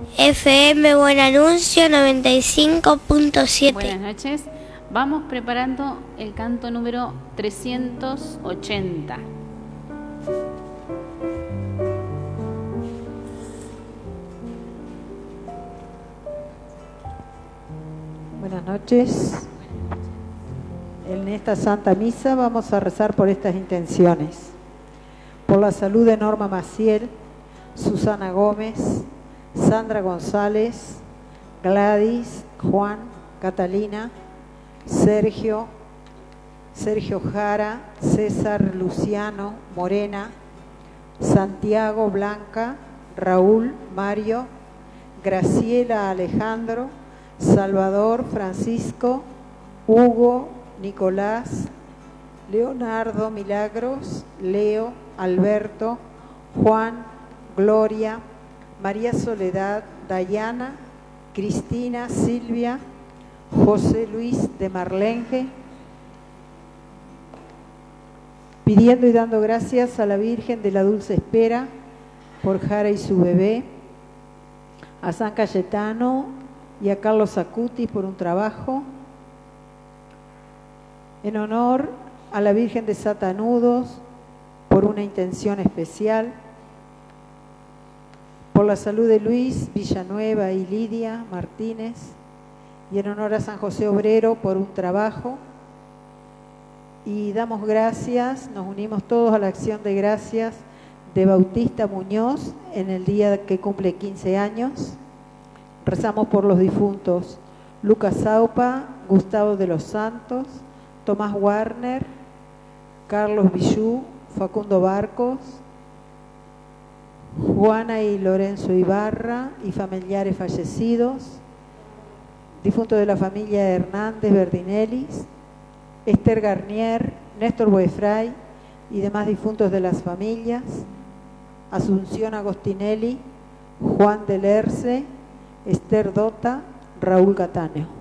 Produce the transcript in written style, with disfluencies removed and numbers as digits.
FM Buen Anuncio 95.7. Buenas noches. Vamos preparando el canto número 380. Buenas noches. En esta Santa Misa vamos a rezar por estas intenciones. Por la salud de Norma Maciel, Susana Gómez, Sandra González, Gladys, Juan, Catalina, Sergio Jara, César Luciano, Morena, Santiago, Blanca, Raúl, Mario, Graciela, Alejandro, Salvador, Francisco, Hugo, Nicolás, Leonardo, Milagros, Leo, Alberto, Juan, Gloria, María Soledad, Dayana, Cristina, Silvia, José Luis de Marlenge, pidiendo y dando gracias a la Virgen de la Dulce Espera por Jara y su bebé, a San Cayetano y a Carlos Acuti por un trabajo, en honor a la Virgen de Satanudos por una intención especial, por la salud de Luis Villanueva y Lidia Martínez, y en honor a San José Obrero por un trabajo. Y damos gracias, nos unimos todos a la acción de gracias de Bautista Muñoz en el día que cumple 15 años. Rezamos por los difuntos Lucas Saupa, Gustavo de los Santos, Tomás Warner, Carlos Villú, Facundo Barcos, Juana y Lorenzo Ibarra y familiares fallecidos, difunto de la familia Hernández Berdinellis, Esther Garnier, Néstor Boefray y demás difuntos de las familias, Asunción Agostinelli, Juan del Erce, Esther Dota, Raúl Catáneo.